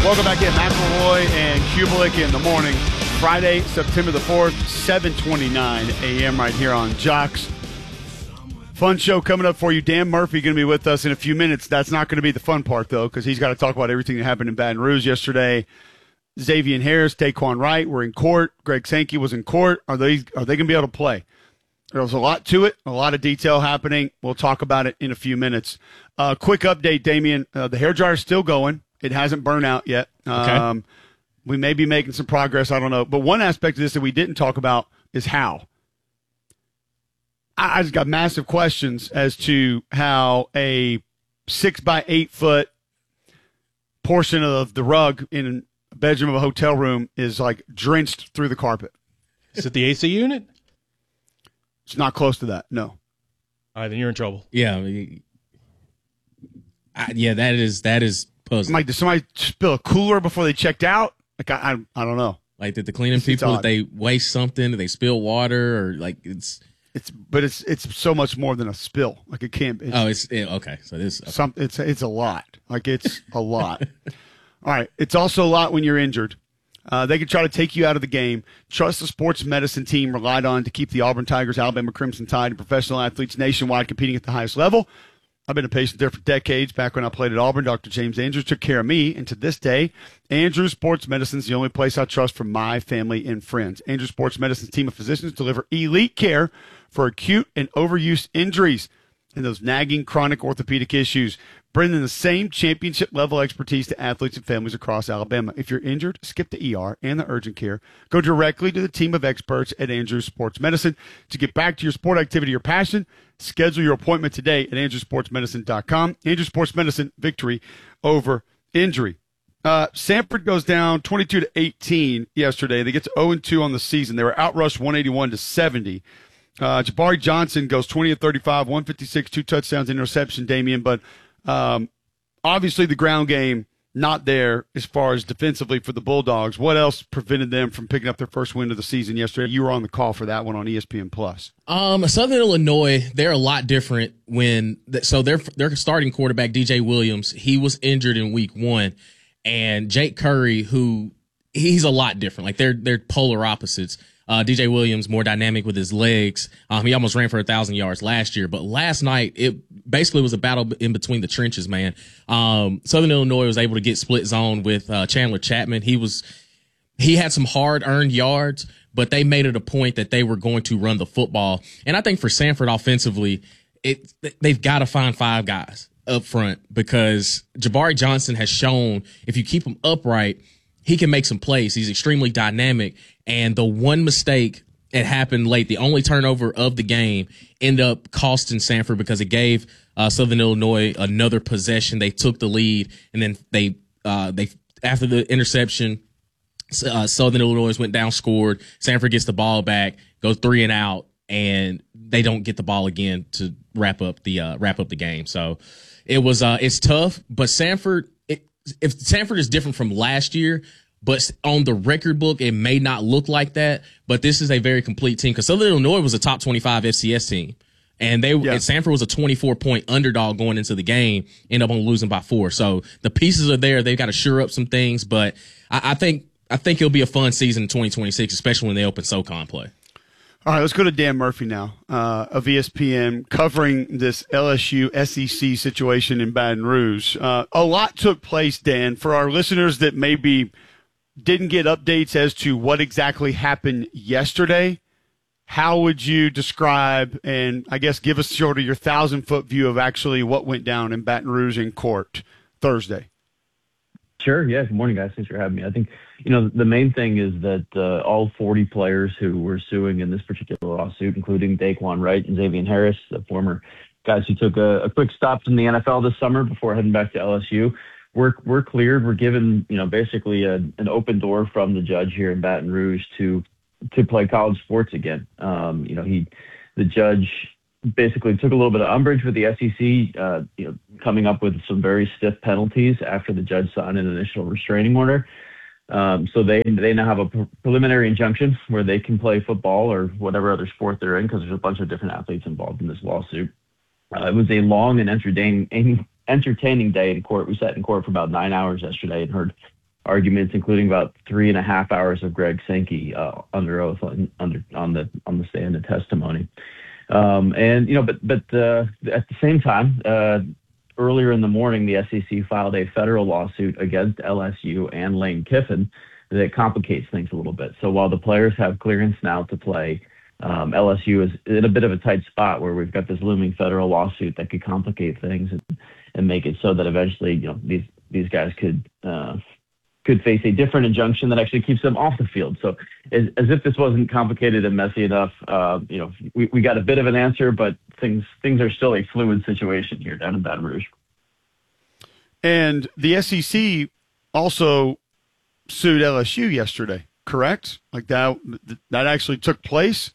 Welcome back in. McElroy and Kubelik in the morning. Friday, September the 4th, 7:29 a.m. right here on Jocks. Fun show coming up for you. Dan Murphy going to be with us in a few minutes. That's not going to be the fun part, though, because he's got to talk about everything that happened in Baton Rouge yesterday. Xavier Harris, Daquan Wright were in court. Greg Sankey was in court. Are they going to be able to play? There's a lot to it, a lot of detail happening. We'll talk about it in a few minutes. Quick update, Damian. The hairdryer is still going. It hasn't burned out yet. Okay. We may be making some progress. I don't know. But one aspect of this that we didn't talk about is how. I just got massive questions as to how a 6 by 8 foot portion of the rug in a bedroom of a hotel room is like drenched through the carpet. Is it the AC unit? It's not close to that. No. All right, then you're in trouble. Yeah. That is puzzling. I'm like, did somebody spill a cooler before they checked out? Like, I don't know. Like, did the cleaning people, did they waste something? Did they spill water? Or, like, it's so much more than a spill. Like, it can't be. Okay. So this okay. It's a lot. Like, it's a lot. All right. It's also a lot when you're injured. They could try to take you out of the game. Trust the sports medicine team relied on to keep the Auburn Tigers, Alabama Crimson Tide, and professional athletes nationwide competing at the highest level. I've been a patient there for decades. Back when I played at Auburn, Dr. James Andrews took care of me. And to this day, Andrews Sports Medicine is the only place I trust for my family and friends. Andrews Sports Medicine's team of physicians deliver elite care for acute and overuse injuries and those nagging chronic orthopedic issues, bringing the same championship-level expertise to athletes and families across Alabama. If you're injured, skip the ER and the urgent care. Go directly to the team of experts at Andrews Sports Medicine. To get back to your sport activity or passion, schedule your appointment today at andrewsportsmedicine.com. Andrews Sports Medicine, victory over injury. Samford goes down 22-18 yesterday. They get to 0-2 on the season. They were outrushed 181-70. Jabari Johnson goes 20-35, 156, 2 touchdowns, interception, Damian. But obviously the ground game not there as far as defensively for the Bulldogs. What else prevented them from picking up their first win of the season yesterday? You were on the call for that one on ESPN+. Southern Illinois, they're a lot different so their starting quarterback, DJ Williams, he was injured in week 1. And Jake Curry, he's a lot different. Like they're polar opposites. DJ Williams, more dynamic with his legs. He almost ran for 1,000 yards last year, but last night it basically was a battle in between the trenches, man. Southern Illinois was able to get split zone with Chandler Chapman. He had some hard earned yards, but they made it a point that they were going to run the football. And I think for Samford offensively, they've got to find 5 guys up front because Jabari Johnson has shown if you keep him upright, he can make some plays. He's extremely dynamic. And the one mistake that happened late, the only turnover of the game, ended up costing Samford because it gave Southern Illinois another possession. They took the lead, and then they after the interception, Southern Illinois went down, scored. Samford gets the ball back, goes 3 and out, and they don't get the ball again to wrap up the game. So it's tough, but Samford. If Samford is different from last year, but on the record book, it may not look like that. But this is a very complete team because Southern Illinois was a top 25 FCS team, and and Samford was a 24-point underdog going into the game, ended up on losing by 4. So the pieces are there. They've got to shore up some things, but I think it'll be a fun season in 2026, especially when they open SoCon play. All right, let's go to Dan Murphy now of ESPN covering this LSU SEC situation in Baton Rouge. A lot took place, Dan, for our listeners that maybe didn't get updates as to what exactly happened yesterday. How would you describe and I guess give us sort of your 1,000-foot view of actually what went down in Baton Rouge in court Thursday? Sure. Yeah. Good morning, guys. Thanks for having me. I think, the main thing is that all 40 players who were suing in this particular lawsuit, including Daquan Wright and Xavier Harris, the former guys who took a quick stop in the NFL this summer before heading back to LSU, we're cleared. We're given, basically an open door from the judge here in Baton Rouge to play college sports again. The judge basically took a little bit of umbrage with the SEC, coming up with some very stiff penalties after the judge signed an initial restraining order. So they now have a preliminary injunction where they can play football or whatever other sport they're in because there's a bunch of different athletes involved in this lawsuit. It was a long and entertaining day in court. We sat in court for about 9 hours yesterday and heard arguments, including about 3.5 hours of Greg Sankey under oath on the stand and testimony. But at the same time, earlier in the morning, the SEC filed a federal lawsuit against LSU and Lane Kiffin that complicates things a little bit. So while the players have clearance now to play, LSU is in a bit of a tight spot where we've got this looming federal lawsuit that could complicate things and make it so that eventually, these guys could face a different injunction that actually keeps them off the field. So as if this wasn't complicated and messy enough, we got a bit of an answer, but things are still a fluid situation here down in Baton Rouge. And the SEC also sued LSU yesterday, correct? Like that actually took place?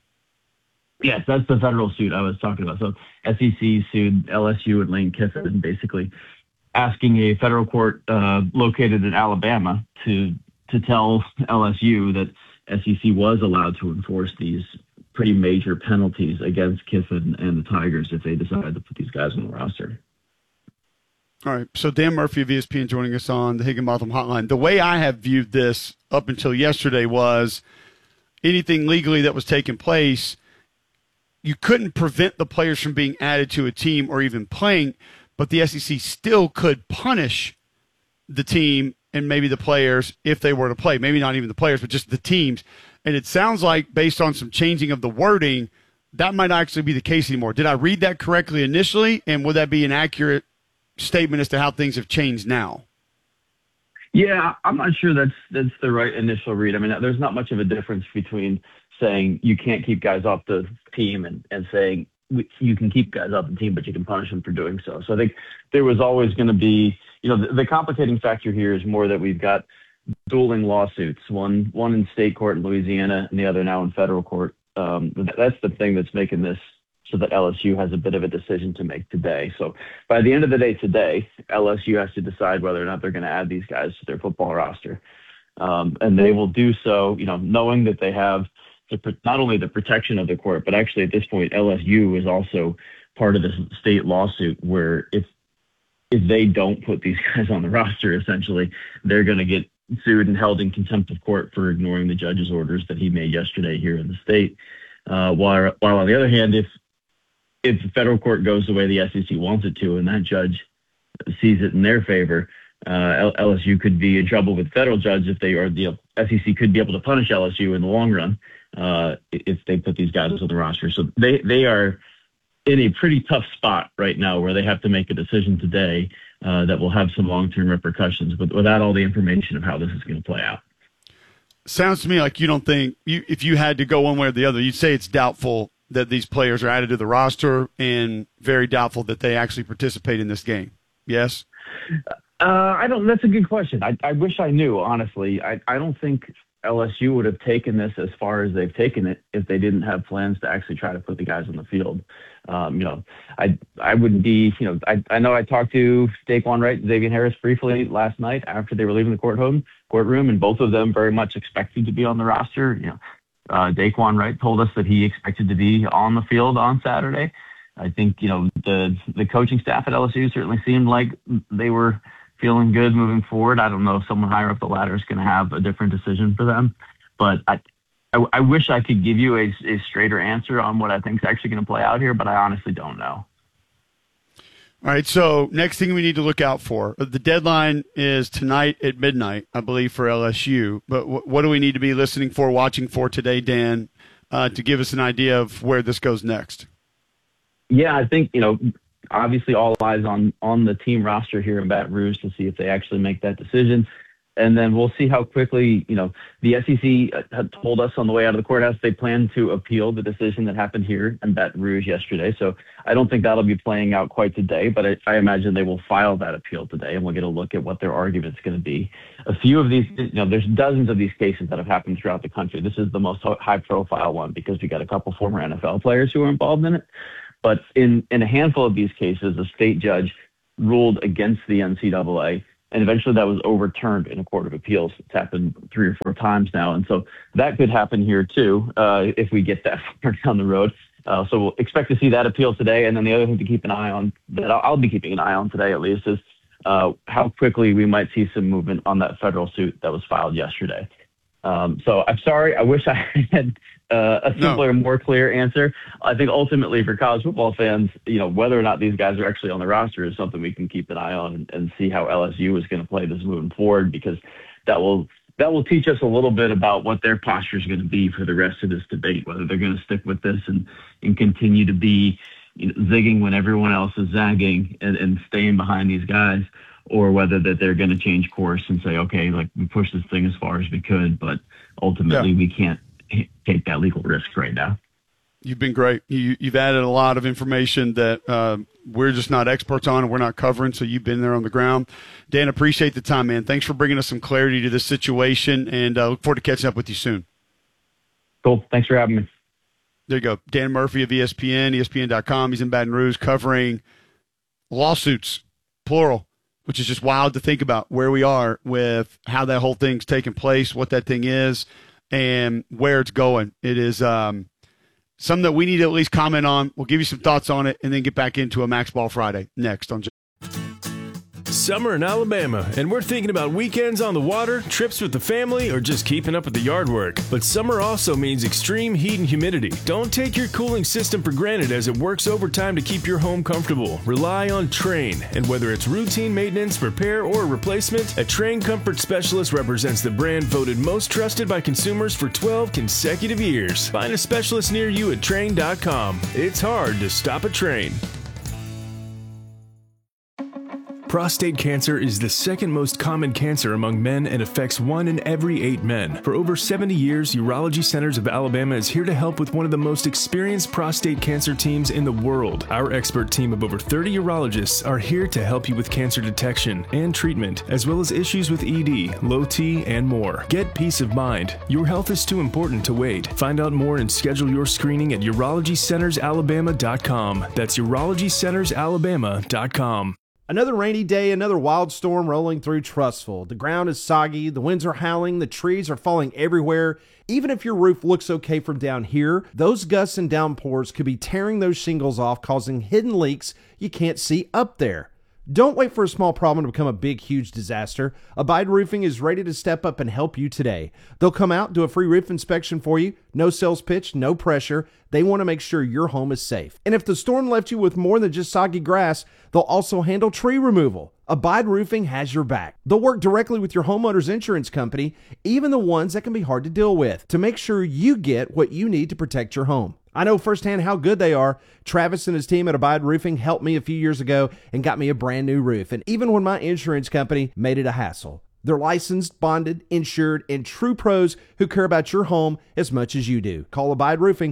Yes, that's the federal suit I was talking about. So SEC sued LSU and Lane Kiffin, basically asking a federal court located in Alabama to tell LSU that SEC was allowed to enforce these pretty major penalties against Kiffin and the Tigers if they decided to put these guys on the roster. All right, so Dan Murphy of ESPN joining us on the Higginbotham Hotline. The way I have viewed this up until yesterday was anything legally that was taking place, you couldn't prevent the players from being added to a team or even playing, but the SEC still could punish the team and maybe the players if they were to play. Maybe not even the players, but just the teams. And it sounds like, based on some changing of the wording, that might actually be the case anymore. Did I read that correctly initially, and would that be an accurate statement as to how things have changed now? Yeah, I'm not sure that's the right initial read. I mean, there's not much of a difference between saying you can't keep guys off the team and saying you can keep guys off the team, but you can punish them for doing so. So I think there was always going to be, the complicating factor here is more that we've got dueling lawsuits, one in state court in Louisiana and the other now in federal court. That's the thing that's making this so that LSU has a bit of a decision to make today. So by the end of the day today, LSU has to decide whether or not they're going to add these guys to their football roster. And they will do so, knowing that they have not only the protection of the court, but actually at this point, LSU is also part of this state lawsuit where if they don't put these guys on the roster, essentially, they're going to get sued and held in contempt of court for ignoring the judge's orders that he made yesterday here in the state. While on the other hand, if the federal court goes the way the SEC wants it to, and that judge sees it in their favor, LSU could be in trouble with the federal judge if SEC could be able to punish LSU in the long run if they put these guys on the roster. So they are in a pretty tough spot right now where they have to make a decision today that will have some long-term repercussions, but without all the information of how this is going to play out. Sounds to me like you don't think if you had to go one way or the other, you'd say it's doubtful that these players are added to the roster and very doubtful that they actually participate in this game. Yes? That's a good question. I wish I knew, honestly. I don't think LSU would have taken this as far as they've taken it if they didn't have plans to actually try to put the guys on the field. I wouldn't be, I know I talked to Daquan Wright and Xavier Harris briefly last night after they were leaving the courtroom, and both of them very much expected to be on the roster. Daquan Wright told us that he expected to be on the field on Saturday. I think, the coaching staff at LSU certainly seemed like they were feeling good moving forward. I don't know if someone higher up the ladder is going to have a different decision for them, but I wish I could give you a straighter answer on what I think is actually going to play out here, but I honestly don't know. All right, so next thing we need to look out for. The deadline is tonight at midnight, I believe, for LSU. But what do we need to be listening for, watching for today, Dan, to give us an idea of where this goes next? Yeah, I think, obviously all eyes on the team roster here in Baton Rouge to see if they actually make that decision. And then we'll see how quickly, the SEC had told us on the way out of the courthouse they plan to appeal the decision that happened here in Baton Rouge yesterday. So I don't think that'll be playing out quite today, but I imagine they will file that appeal today, and we'll get a look at what their argument's going to be. A few of these, there's dozens of these cases that have happened throughout the country. This is the most high-profile one because we got a couple former NFL players who were involved in it. But in a handful of these cases, a state judge ruled against the NCAA, and eventually that was overturned in a court of appeals. It's happened 3 or 4 times now. And so that could happen here too if we get that far down the road. So we'll expect to see that appeal today. And then the other thing to keep an eye on, that I'll be keeping an eye on today at least, is how quickly we might see some movement on that federal suit that was filed yesterday. So I'm sorry. I wish I had a simpler, more clear answer. I think ultimately for college football fans, whether or not these guys are actually on the roster is something we can keep an eye on and see how LSU is going to play this moving forward, because that will teach us a little bit about what their posture is going to be for the rest of this debate, whether they're going to stick with this and continue to be zigging when everyone else is zagging and staying behind these guys, or whether that they're going to change course and say, okay, like we pushed this thing as far as we could, but ultimately we can't take that legal risk right now. You've been great. You've added a lot of information that we're just not experts on and we're not covering, so you've been there on the ground. Dan, appreciate the time, man. Thanks for bringing us some clarity to this situation, and look forward to catching up with you soon. Cool. Thanks for having me. There you go. Dan Murphy of ESPN, ESPN.com. He's in Baton Rouge covering lawsuits, plural, which is just wild to think about where we are with how that whole thing's taking place, what that thing is, and where it's going. It is something that we need to at least comment on. We'll give you some thoughts on it and then get back into a Max Ball Friday next on Summer in Alabama, and we're thinking about weekends on the water, trips with the family, or just keeping up with the yard work. But summer also means extreme heat and humidity. Don't take your cooling system for granted, as it works overtime to keep your home comfortable. Rely on Trane, and whether it's routine maintenance, repair, or replacement, a Trane Comfort Specialist represents the brand voted most trusted by consumers for 12 consecutive years. Find a specialist near you at Trane.com. It's hard to stop a Trane. Prostate cancer is the second most common cancer among men and affects 1 in every 8 men. For over 70 years, Urology Centers of Alabama is here to help with one of the most experienced prostate cancer teams in the world. Our expert team of over 30 urologists are here to help you with cancer detection and treatment, as well as issues with ED, low T, and more. Get peace of mind. Your health is too important to wait. Find out more and schedule your screening at UrologyCentersAlabama.com. That's UrologyCentersAlabama.com. Another rainy day, another wild storm rolling through Trussville. The ground is soggy, the winds are howling, the trees are falling everywhere. Even if your roof looks okay from down here, those gusts and downpours could be tearing those shingles off, causing hidden leaks you can't see up there. Don't wait for a small problem to become a big, huge disaster. Abide Roofing is ready to step up and help you today. They'll come out, do a free roof inspection for you. No sales pitch, no pressure. They want to make sure your home is safe. And if the storm left you with more than just soggy grass, they'll also handle tree removal. Abide Roofing has your back. They'll work directly with your homeowner's insurance company, even the ones that can be hard to deal with, to make sure you get what you need to protect your home. I know firsthand how good they are. Travis and his team at Abide Roofing helped me a few years ago and got me a brand new roof. And even when my insurance company made it a hassle. They're licensed, bonded, insured, and true pros who care about your home as much as you do. Call Abide Roofing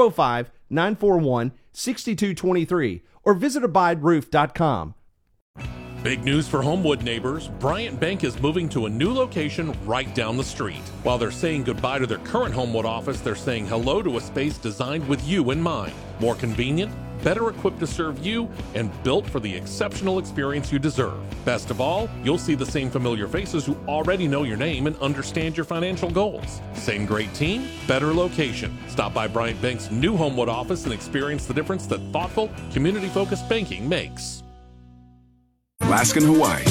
205-941-6223 or visit abideroof.com. Big news for Homewood neighbors. Bryant Bank is moving to a new location right down the street. While they're saying goodbye to their current Homewood office, they're saying hello to a space designed with you in mind. More convenient, better equipped to serve you, and built for the exceptional experience you deserve. Best of all, you'll see the same familiar faces who already know your name and understand your financial goals. Same great team, better location. Stop by Bryant Bank's new Homewood office and experience the difference that thoughtful, community-focused banking makes. Alaska and Hawaii.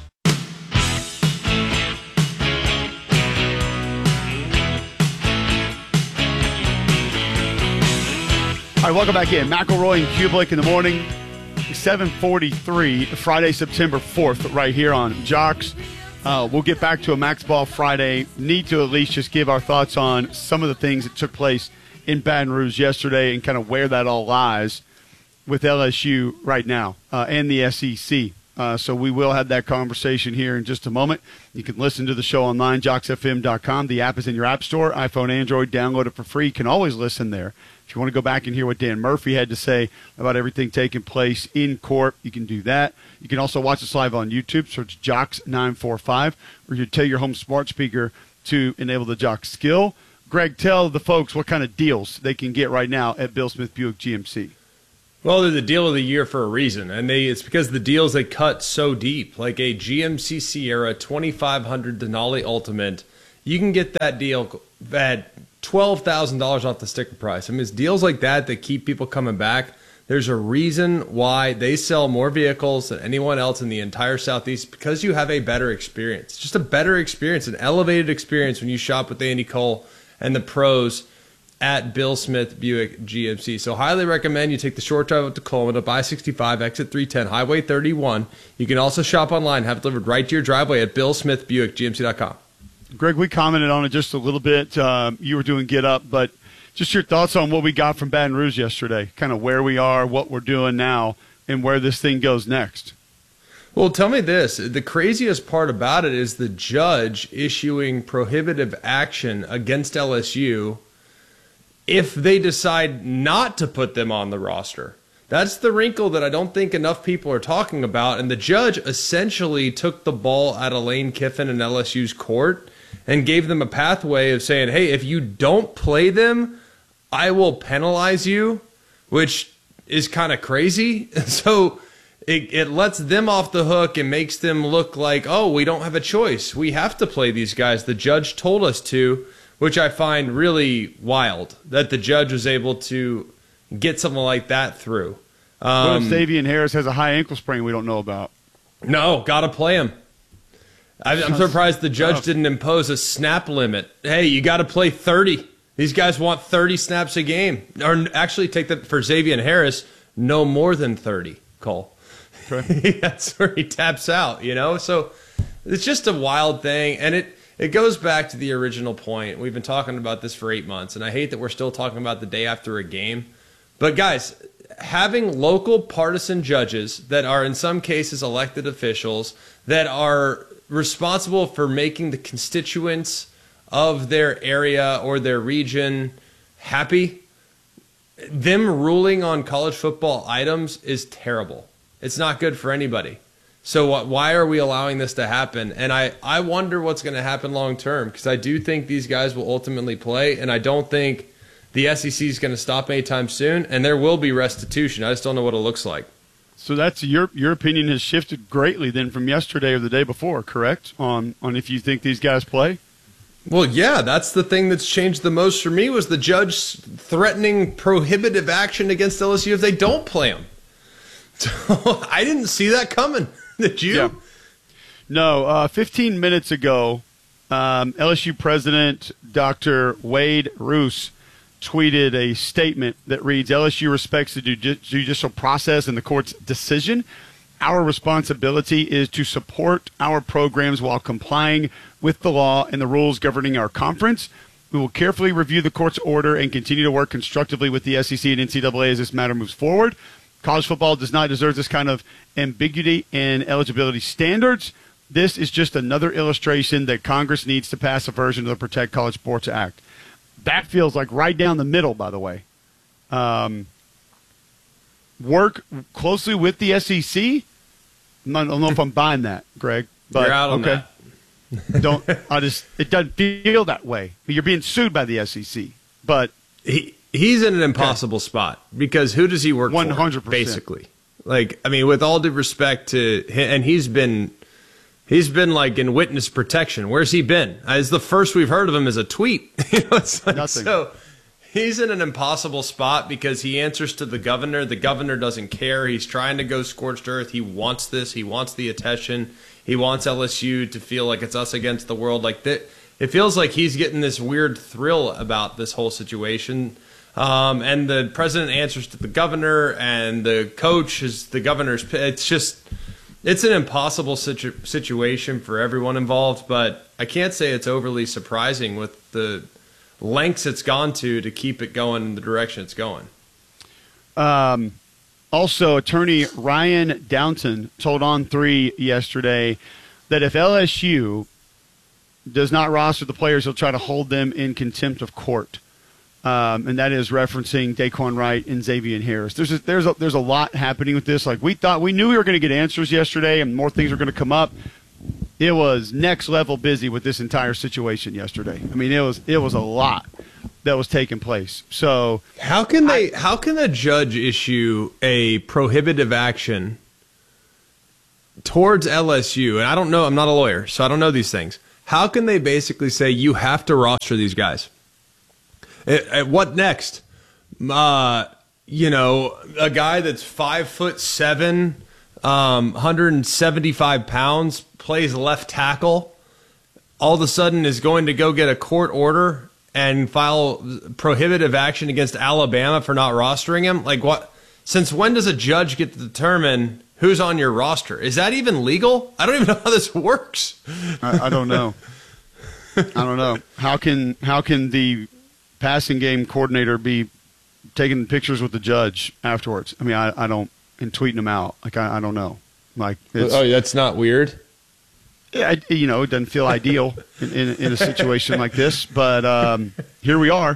All right, welcome back in. McElroy and Kublik in the morning. 7:43, Friday, September 4th, right here on Jocks. We'll get back to a Max Ball Friday. Need to at least just give our thoughts on some of the things that took place in Baton Rouge yesterday and kind of where that all lies with LSU right now and the SEC. So we will have that conversation here in just a moment. You can listen to the show online, jocksfm.com. The app is in your app store, iPhone, Android. Download it for free. You can always listen there. If you want to go back and hear what Dan Murphy had to say about everything taking place in court, you can do that. You can also watch us live on YouTube. Search Jocks945, or you tell your home smart speaker to enable the Jock skill. Greg, tell the folks what kind of deals they can get right now at Bill Smith Buick GMC. Well, they're the deal of the year for a reason, and it's because the deals they cut so deep. Like a GMC Sierra 2500 Denali Ultimate, you can get that deal at $12,000 off the sticker price. I mean, it's deals like that that keep people coming back. There's a reason why they sell more vehicles than anyone else in the entire Southeast, because you have a better experience. Just a better experience, an elevated experience when you shop with Andy Cole and the pros at Bill Smith Buick GMC. So highly recommend you take the short drive up to Coleman, up I-65, exit 310, Highway 31. You can also shop online, have it delivered right to your driveway at BillSmithBuickGMC.com. Greg, we commented on it just a little bit. You were doing Get Up, but just your thoughts on what we got from Baton Rouge yesterday, kind of where we are, what we're doing now, and where this thing goes next. Well, tell me this. The craziest part about it is the judge issuing prohibitive action against LSU if they decide not to put them on the roster. That's the wrinkle that I don't think enough people are talking about. And the judge essentially took the ball out of Lane Kiffin and LSU's court and gave them a pathway of saying, hey, if you don't play them, I will penalize you, which is kind of crazy. So it lets them off the hook and makes them look like, oh, we don't have a choice. We have to play these guys. The judge told us to, which I find really wild that the judge was able to get something like that through. What if Xavier Harris has a high ankle sprain we don't know about? No, got to play him. I'm surprised the judge didn't impose a snap limit. Hey, you got to play 30. These guys want 30 snaps a game. Or actually, take that for Xavier Harris, no more than 30, Cole. Okay. That's where he taps out, you know? So it's just a wild thing. And it goes back to the original point. We've been talking about this for 8 months, and I hate that we're still talking about the day after a game. But, guys, having local partisan judges that are in some cases elected officials that are responsible for making the constituents of their area or their region happy, them ruling on college football items is terrible. It's not good for anybody. So why are we allowing this to happen? And I wonder what's going to happen long term, because I do think these guys will ultimately play, and I don't think the SEC is going to stop anytime soon, and there will be restitution. I just don't know what it looks like. So that's your opinion has shifted greatly then from yesterday or the day before, correct? On if you think these guys play? Well, yeah, that's the thing that's changed the most for me was the judge threatening prohibitive action against LSU if they don't play them. So I didn't see that coming. Did you? Yeah. No, 15 minutes ago, LSU President Dr. Wade Roos tweeted a statement that reads, LSU respects the judicial process and the court's decision. Our responsibility is to support our programs while complying with the law and the rules governing our conference. We will carefully review the court's order and continue to work constructively with the SEC and NCAA as this matter moves forward. College football does not deserve this kind of ambiguity in eligibility standards. This is just another illustration that Congress needs to pass a version of the Protect College Sports Act. That feels like right down the middle, by the way. Work closely with the SEC. I don't know if I'm buying that, Greg. But, you're out on that. It doesn't feel that way. You're being sued by the SEC. But he's in an impossible spot because who does he work 100%. for, basically? Like, I mean, with all due respect to him, and he's been like in witness protection. Where's he been? It's the first we've heard of him is a tweet. It's like, nothing. So he's in an impossible spot because he answers to the governor. The governor doesn't care. He's trying to go scorched earth. He wants this. He wants the attention. He wants LSU to feel like it's us against the world. Like that, it feels like he's getting this weird thrill about this whole situation. And the president answers to the governor, and the coach is the governor's. It's an impossible situation for everyone involved, but I can't say it's overly surprising with the lengths it's gone to keep it going in the direction it's going. Also, attorney Ryan Downton told On3 yesterday that if LSU does not roster the players, he'll try to hold them in contempt of court. And that is referencing Daquan Wright and Xavier Harris. There's a lot happening with this. Like we knew we were going to get answers yesterday, and more things were going to come up. It was next level busy with this entire situation yesterday. I mean, it was a lot that was taking place. So how can the judge issue a prohibitive action towards LSU? And I don't know. I'm not a lawyer, so I don't know these things. How can they basically say you have to roster these guys? What next? a guy that's 5'7", 175 pounds, plays left tackle, all of a sudden is going to go get a court order and file prohibitive action against Alabama for not rostering him? Like, what? Since when does a judge get to determine who's on your roster? Is that even legal? I don't even know how this works. I don't know. I don't know. How can the passing game coordinator be taking pictures with the judge afterwards? I mean, I don't, and tweeting them out. Like, I don't know. Like, that's not weird. Yeah, it doesn't feel ideal in a situation like this, but here we are.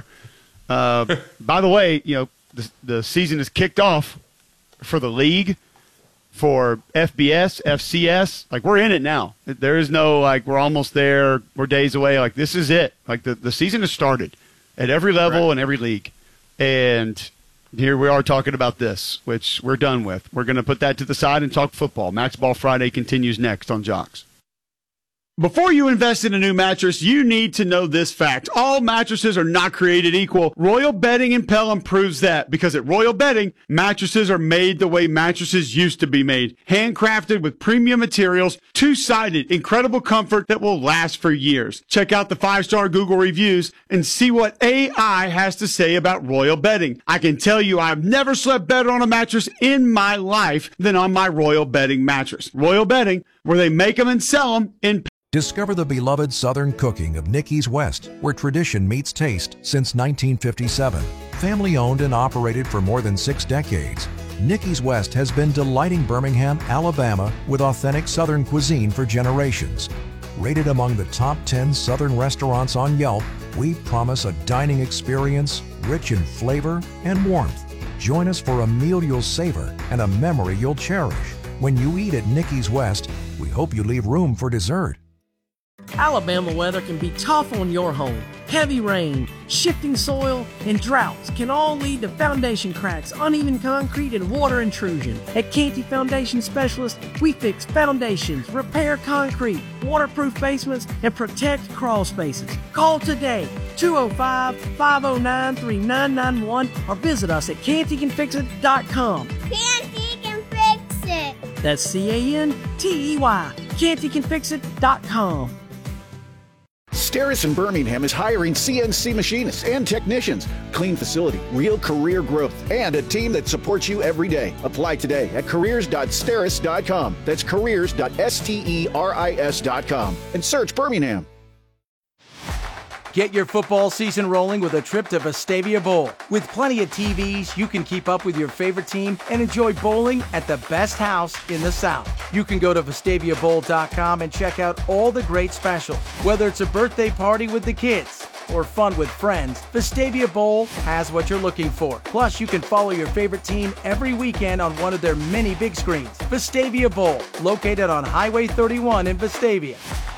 By the way, the season is kicked off for the league, for FBS, FCS. Like, we're in it now. There is no, like, we're almost there, we're days away. Like, this is it. Like, the season has started at every level and every league. And here we are talking about this, which we're done with. We're going to put that to the side and talk football. Max Ball Friday continues next on Jocks. Before you invest in a new mattress, you need to know this fact. All mattresses are not created equal. Royal Bedding in Pelham proves that, because at Royal Bedding, mattresses are made the way mattresses used to be made. Handcrafted with premium materials, two-sided, incredible comfort that will last for years. Check out the 5-star Google reviews and see what AI has to say about Royal Bedding. I can tell you I've never slept better on a mattress in my life than on my Royal Bedding mattress. Royal Bedding, where they make them and sell them in Discover the beloved Southern cooking of Nicky's West, where tradition meets taste since 1957. Family owned and operated for more than 6 decades, Nicky's West has been delighting Birmingham, Alabama with authentic Southern cuisine for generations. Rated among the top 10 Southern restaurants on Yelp, we promise a dining experience rich in flavor and warmth. Join us for a meal you'll savor and a memory you'll cherish. When you eat at Nicky's West, we hope you leave room for dessert. Alabama weather can be tough on your home. Heavy rain, shifting soil, and droughts can all lead to foundation cracks, uneven concrete, and water intrusion. At Canty Foundation Specialists, we fix foundations, repair concrete, waterproof basements, and protect crawl spaces. Call today, 205-509-3991, or visit us at cantycanfixit.com. Canty can fix it. That's Cantey, cantycanfixit.com. Steris in Birmingham is hiring CNC machinists and technicians. Clean facility, real career growth, and a team that supports you every day. Apply today at careers.steris.com. That's careers.steris.com. And search Birmingham. Get your football season rolling with a trip to Vestavia Bowl. With plenty of TVs, you can keep up with your favorite team and enjoy bowling at the best house in the South. You can go to VestaviaBowl.com and check out all the great specials. Whether it's a birthday party with the kids or fun with friends, Vestavia Bowl has what you're looking for. Plus, you can follow your favorite team every weekend on one of their many big screens. Vestavia Bowl, located on Highway 31 in Vestavia.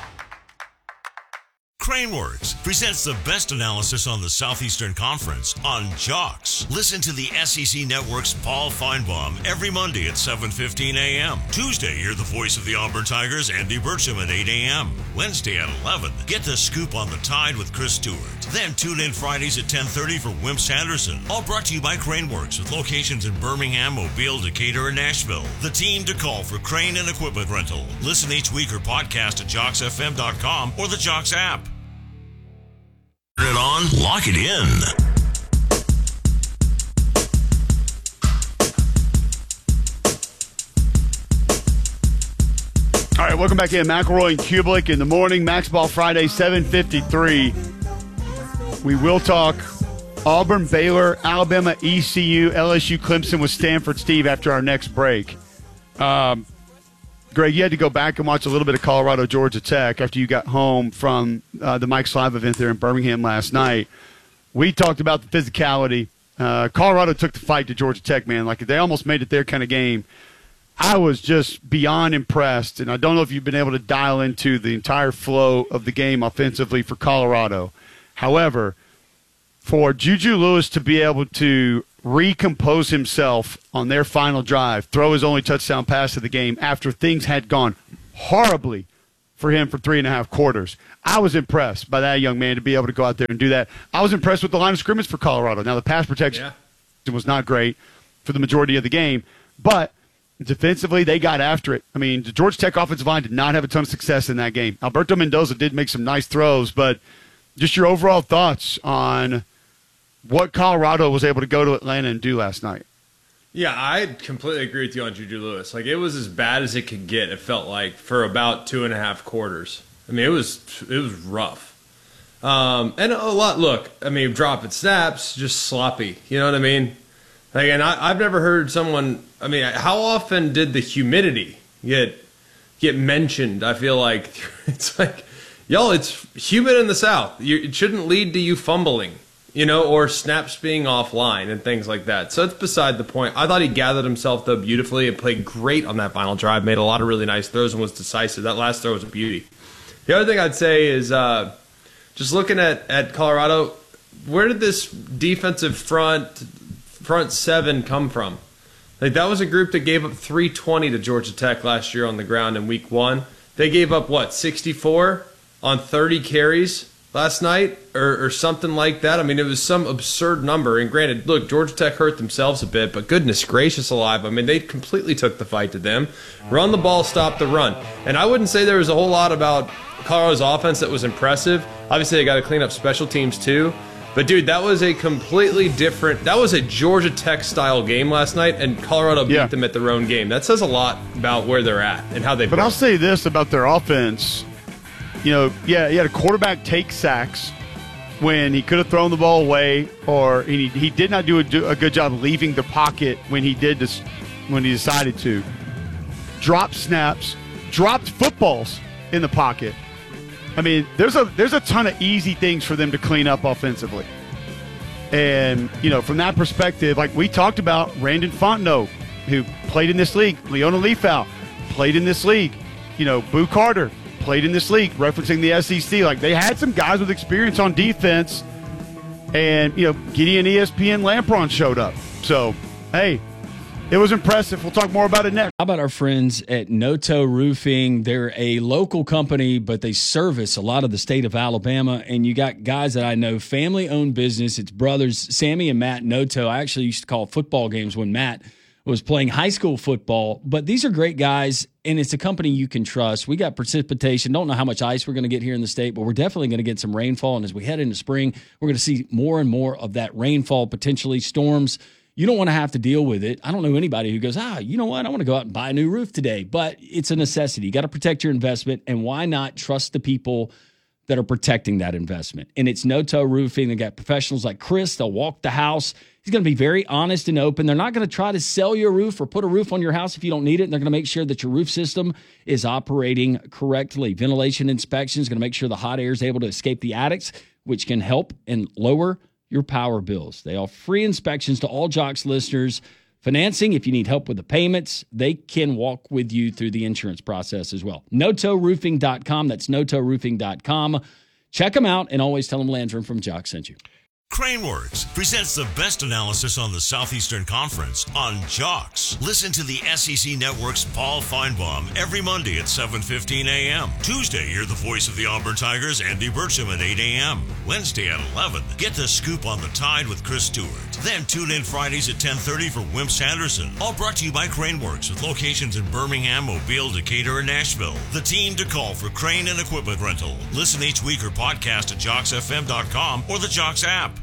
Craneworks presents the best analysis on the Southeastern Conference on Jocks. Listen to the SEC Network's Paul Feinbaum every Monday at 7:15 a.m. Tuesday, hear the voice of the Auburn Tigers, Andy Burcham, at 8 a.m. Wednesday at 11, get the scoop on the Tide with Chris Stewart. Then tune in Fridays at 10:30 for Wimps Sanderson. All brought to you by Craneworks, with locations in Birmingham, Mobile, Decatur, and Nashville. The team to call for crane and equipment rental. Listen each week or podcast at JocksFM.com or the Jocks app. Turn it on, lock it in. All right, welcome back in. McElroy and Kublik in the morning. Max Ball Friday, 7:53. We will talk Auburn, Baylor, Alabama, ECU, LSU, Clemson with Stanford Steve after our next break. Greg, you had to go back and watch a little bit of Colorado, Georgia Tech after you got home from the Mike Slive event there in Birmingham last night. We talked about the physicality. Colorado took the fight to Georgia Tech, man. Like, they almost made it their kind of game. I was just beyond impressed, and I don't know if you've been able to dial into the entire flow of the game offensively for Colorado. However, for Juju Lewis to be able to recompose himself on their final drive, throw his only touchdown pass of the game after things had gone horribly for him for 3.5 quarters. I was impressed by that young man to be able to go out there and do that. I was impressed with the line of scrimmage for Colorado. Now, the pass protection, was not great for the majority of the game. But defensively, they got after it. I mean, the Georgia Tech offensive line did not have a ton of success in that game. Alberto Mendoza did make some nice throws, but just your overall thoughts on what Colorado was able to go to Atlanta and do last night. Yeah, I completely agree with you on Juju Lewis. Like, it was as bad as it could get, it felt like, for about 2.5 quarters. I mean, it was rough. And a lot, look, I mean, dropping snaps, just sloppy. You know what I mean? Like, and I've never heard someone, I mean, how often did the humidity get mentioned? I feel like it's like, y'all, it's humid in the South. It shouldn't lead to you fumbling, you know, or snaps being offline and things like that. So it's beside the point. I thought he gathered himself, though, beautifully and played great on that final drive, made a lot of really nice throws and was decisive. That last throw was a beauty. The other thing I'd say is just looking at Colorado, where did this defensive front seven come from? Like, that was a group that gave up 320 to Georgia Tech last year on the ground in week 1. They gave up, 64 on 30 carries last night or something like that. I mean, it was some absurd number. And granted, look, Georgia Tech hurt themselves a bit, but goodness gracious alive. I mean, they completely took the fight to them. Run the ball, stop the run. And I wouldn't say there was a whole lot about Colorado's offense that was impressive. Obviously, they got to clean up special teams too. But, dude, that was a completely different – that was a Georgia Tech-style game last night, and Colorado beat them at their own game. That says a lot about where they're at and how they But I'll say this about their offense. You know, yeah, he had a quarterback take sacks when he could have thrown the ball away, or he did not do a good job leaving the pocket when he decided to. Dropped snaps, dropped footballs in the pocket. I mean, there's a ton of easy things for them to clean up offensively. And, you know, from that perspective, like we talked about, Randon Fontenot, who played in this league, Leona Leafow played in this league, you know, Boo Carter played in this league, referencing the SEC. Like, they had some guys with experience on defense, and, you know, Gideon ESPN Lampron showed up. So, hey, it was impressive. We'll talk more about it next. How about our friends at Noto Roofing? They're a local company, but they service a lot of the state of Alabama. And you got guys that I know, family-owned business. It's brothers, Sammy and Matt Noto. I actually used to call football games when Matt was playing high school football. But these are great guys, and it's a company you can trust. We got precipitation. Don't know how much ice we're going to get here in the state, but we're definitely going to get some rainfall. And as we head into spring, we're going to see more and more of that rainfall, potentially storms. You don't want to have to deal with it. I don't know anybody who goes, you know what? I want to go out and buy a new roof today. But it's a necessity. You got to protect your investment. And why not trust the people that are protecting that investment? And it's Noto Roofing. They got professionals like Chris. They'll walk the house. He's going to be very honest and open. They're not going to try to sell you a roof or put a roof on your house if you don't need it. And they're going to make sure that your roof system is operating correctly. Ventilation inspection is going to make sure the hot air is able to escape the attics, which can help and lower your power bills. They offer free inspections to all Jocks listeners. Financing, if you need help with the payments, they can walk with you through the insurance process as well. NotoRoofing.com. That's NotoRoofing.com. Check them out, and always tell them Landrum from Jocks sent you. Craneworks presents the best analysis on the Southeastern Conference on Jocks. Listen to the SEC Network's Paul Feinbaum every Monday at 7:15 a.m. Tuesday, hear the voice of the Auburn Tigers, Andy Burcham, at 8 a.m. Wednesday at 11, get the scoop on the Tide with Chris Stewart. Then tune in Fridays at 10:30 for Wimp Sanderson. All brought to you by Craneworks, with locations in Birmingham, Mobile, Decatur, and Nashville. The team to call for crane and equipment rental. Listen each week or podcast at JocksFM.com or the Jocks app.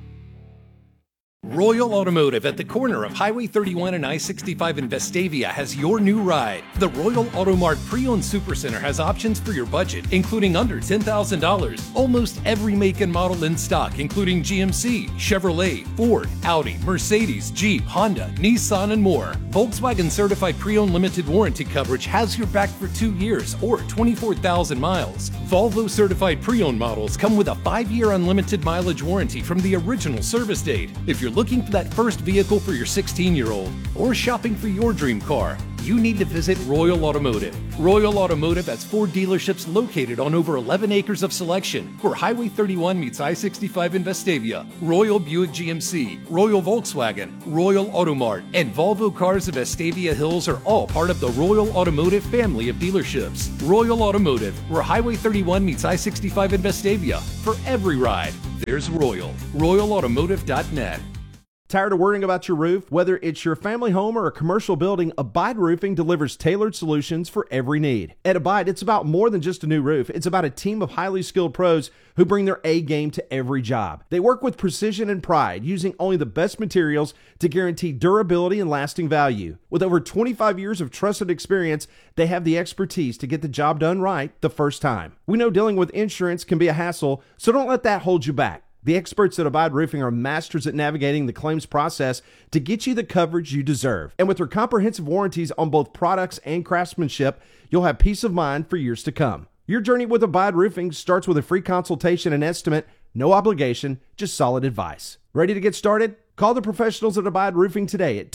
Royal Automotive at the corner of Highway 31 and I-65 in Vestavia has your new ride. The Royal Auto Mart Pre-Owned Supercenter has options for your budget, including under $10,000. Almost every make and model in stock, including GMC, Chevrolet, Ford, Audi, Mercedes, Jeep, Honda, Nissan, and more. Volkswagen Certified Pre-Owned Limited Warranty coverage has your back for 2 years or 24,000 miles. Volvo Certified Pre-Owned models come with a 5-year unlimited mileage warranty from the original service date. If you're looking for that first vehicle for your 16-year-old or shopping for your dream car, you need to visit Royal Automotive. Royal Automotive has 4 dealerships located on over 11 acres of selection where Highway 31 meets I-65 in Vestavia. Royal Buick GMC, Royal Volkswagen, Royal Automart, and Volvo Cars of Vestavia Hills are all part of the Royal Automotive family of dealerships. Royal Automotive, where Highway 31 meets I-65 in Vestavia. For every ride, there's Royal. RoyalAutomotive.net. Tired of worrying about your roof? Whether it's your family home or a commercial building, Abide Roofing delivers tailored solutions for every need. At Abide, it's about more than just a new roof. It's about a team of highly skilled pros who bring their A game to every job. They work with precision and pride, using only the best materials to guarantee durability and lasting value. With over 25 years of trusted experience, they have the expertise to get the job done right the first time. We know dealing with insurance can be a hassle, so don't let that hold you back. The experts at Abide Roofing are masters at navigating the claims process to get you the coverage you deserve. And with their comprehensive warranties on both products and craftsmanship, you'll have peace of mind for years to come. Your journey with Abide Roofing starts with a free consultation and estimate, no obligation, just solid advice. Ready to get started? Call the professionals at Abide Roofing today at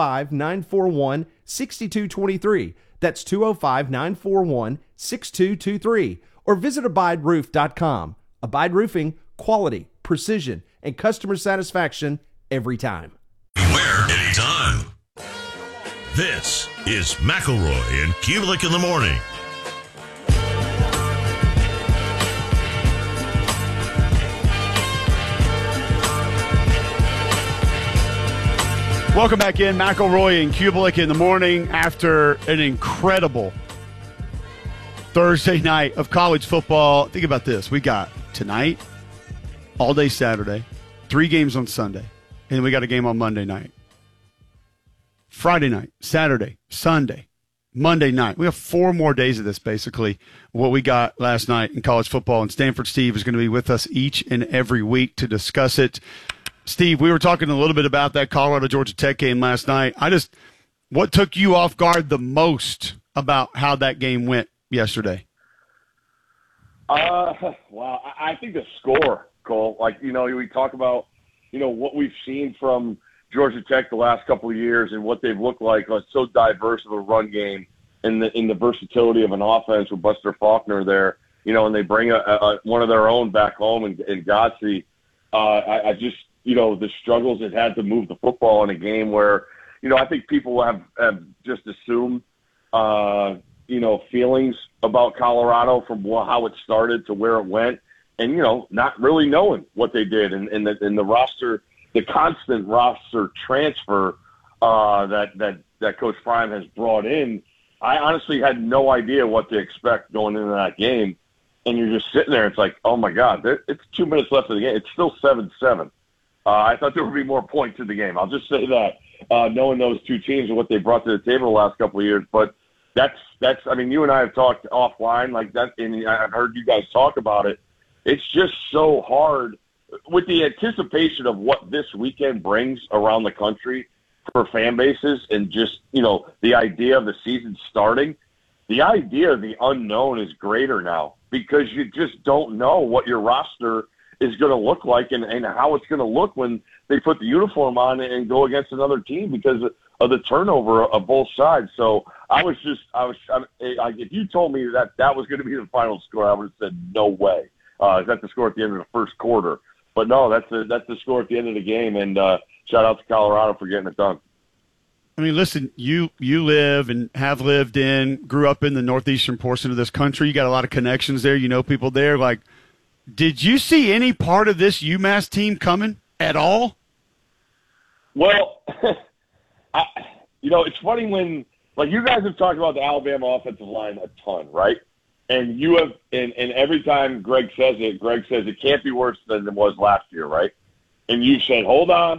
205-941-6223. That's 205-941-6223. Or visit abideroof.com. Abide Roofing, quality, precision, and customer satisfaction every time. Anywhere, anytime. This is McElroy and Kubelik in the morning. Welcome back in. McElroy and Kubelik in the morning after an incredible Thursday night of college football. Think about this. We got tonight, all day Saturday, 3 games on Sunday, and then we got a game on Monday night. Friday night, Saturday, Sunday, Monday night. We have 4 more days of this, basically, what we got last night in college football. And Stanford Steve is going to be with us each and every week to discuss it. Steve, we were talking a little bit about that Colorado-Georgia Tech game last night. What took you off guard the most about how that game went yesterday? Well, I think the score, Cole. We talk about, what we've seen from Georgia Tech the last couple of years and what they've looked like. It's so diverse of a run game and in the versatility of an offense with Buster Faulkner there, and they bring one of their own back home in Godsey. The struggles it had to move the football in a game where, I think people have just assumed, feelings about Colorado from how it started to where it went and, not really knowing what they did and the roster, the constant roster transfer that Coach Prime has brought in. I honestly had no idea what to expect going into that game. And you're just sitting there. It's like, oh, my God, it's 2 minutes left of the game. It's still 7-7. I thought there would be more points in the game. I'll just say that, knowing those two teams and what they brought to the table the last couple of years. But that's. You and I have talked offline like that, and I've heard you guys talk about it. It's just so hard with the anticipation of what this weekend brings around the country for fan bases and just, the idea of the season starting. The idea of the unknown is greater now because you just don't know what your roster is going to look like and how it's going to look when they put the uniform on and go against another team because of the turnover of both sides. So if you told me that was going to be the final score, I would have said no way. Is that the score at the end of the first quarter? But no, that's the score at the end of the game. And shout out to Colorado for getting it done. Listen, you live and have lived grew up in the northeastern portion of this country. You got a lot of connections there. You know people there. Did you see any part of this UMass team coming at all? Well, it's funny when, you guys have talked about the Alabama offensive line a ton, right? And you have, and every time Greg says it can't be worse than it was last year, right? And you said, hold on.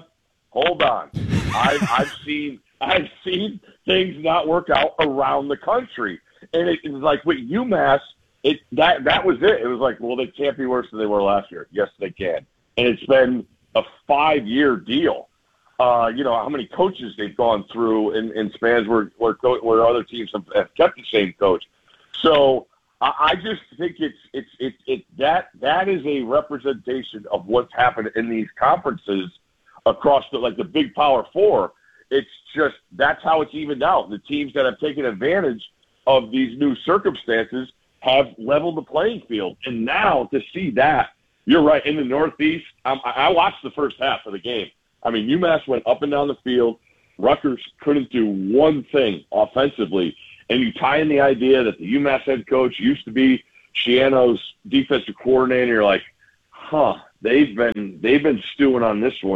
I've seen things not work out around the country. And it's like with UMass, that was it. It was like, well, they can't be worse than they were last year. Yes, they can. And it's been a 5-year deal. How many coaches they've gone through in spans where other teams have kept the same coach. So I just think that is a representation of what's happened in these conferences across the big Power Four. It's just that's how it's evened out. The teams that have taken advantage of these new circumstances have leveled the playing field. And now to see that, you're right, in the Northeast, I watched the first half of the game. UMass went up and down the field. Rutgers couldn't do one thing offensively. And you tie in the idea that the UMass head coach used to be Shiano's defensive coordinator. You're like, they've been stewing on this one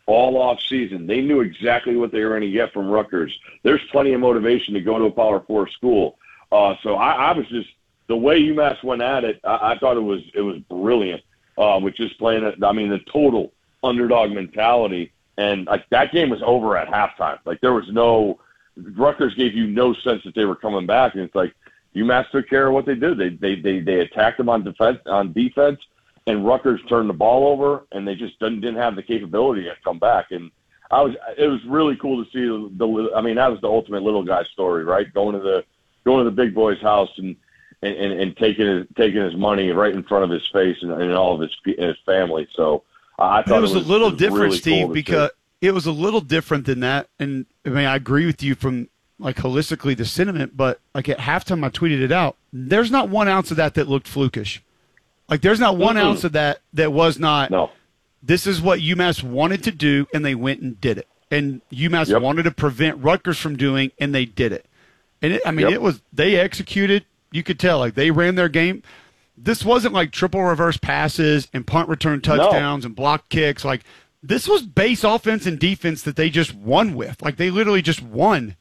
all off season. They knew exactly what they were going to get from Rutgers. There's plenty of motivation to go to a Power 4 school. So I was just, the way UMass went at it, I thought it was brilliant. With just playing it, I mean, the total underdog mentality, and like that game was over at halftime. Like there was no, Rutgers gave you no sense that they were coming back, and it's like UMass took care of what they did. They attacked them on defense, and Rutgers turned the ball over, and they just didn't have the capability to come back. And it was really cool to see I mean, that was the ultimate little guy story, right? Going to the big boy's house and taking his money right in front of his face and all of his family. So I thought it was a little different, really Steve, cool because it was a little different than that. And I mean, I agree with you from like holistically the sentiment, but like at halftime I tweeted it out. There's not 1 ounce of that looked flukish. Like there's not 1 ounce of that was not. No. This is what UMass wanted to do, and they went and did it. And UMass wanted to prevent Rutgers from doing, and they did it. And it was they executed. You could tell, like, they ran their game. This wasn't like triple reverse passes and punt return touchdowns and block kicks. Like, this was base offense and defense that they just won with. Like, they literally just won.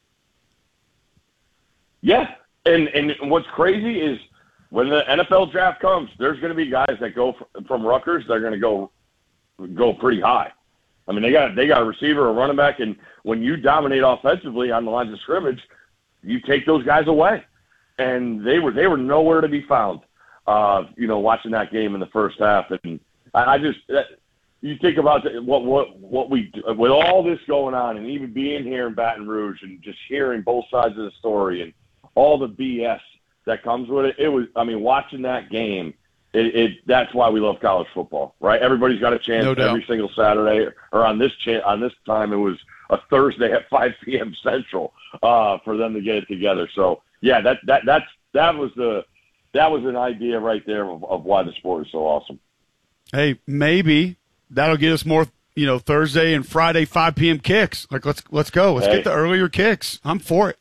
Yeah. And what's crazy is when the NFL draft comes, there's going to be guys that go from Rutgers, they're going to go pretty high. I mean, they got a receiver, a running back, and when you dominate offensively on the lines of scrimmage, you take those guys away. And they were nowhere to be found, watching that game in the first half. And I just you think about what we with all this going on, and even being here in Baton Rouge and just hearing both sides of the story and all the BS that comes with it. It was, I mean, watching that game. That's why we love college football, right? Everybody's got a chance every single Saturday, or on this time it was a Thursday at 5 p.m. Central for them to get it together. So. Yeah, that was an idea right there of why the sport is so awesome. Hey, maybe that'll get us more, Thursday and Friday 5 p.m. kicks. Like let's go. Let's get the earlier kicks. I'm for